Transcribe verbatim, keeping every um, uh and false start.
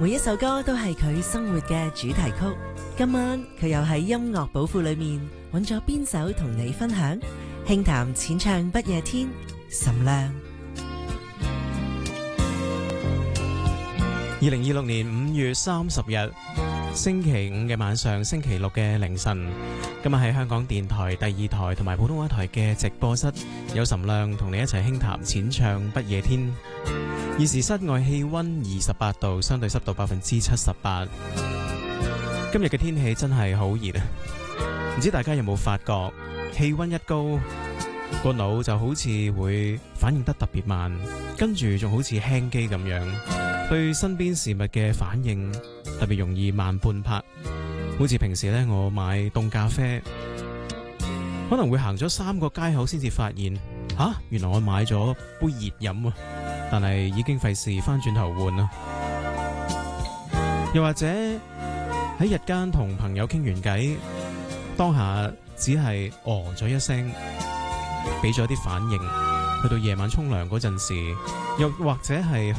每一首歌都係佢生活嘅主題曲。今晚佢又喺音樂寶庫裏面揾咗邊首同你分享？輕談淺唱不夜天，岑亮。 二零二六年五月三十日星期五嘅晚上，星期六嘅凌晨，今日喺香港電台第二台同埋普通話台嘅直播室，有岑亮同你一齊輕談淺唱不夜天。現時室外氣溫二十八度，相對濕度百分之七十八。今日嘅天氣真係好熱啊！唔知大家有冇發覺，氣溫一高，個腦就好似會反應得特別慢，跟住仲好似輕機咁樣，對身邊事物嘅反應特別容易慢半拍。好似平時呢，我買凍咖啡，可能會行咗三個街口先至發現，吓、啊，原來我買咗杯熱飲啊！但係已經費事翻轉頭換啦。又或者喺日間同朋友傾完偈，當下只係哦咗一聲，俾咗啲反應。去到夜晚沖涼嗰陣時，又或者係